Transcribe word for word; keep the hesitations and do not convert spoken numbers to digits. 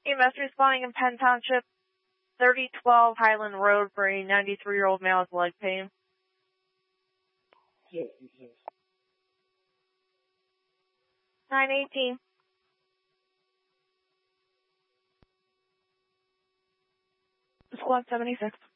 E M S responding in Penn Township, thirty twelve Highland Road for a ninety-three-year-old male with leg pain. sixty-six. nine eighteen. Squad seventy-six.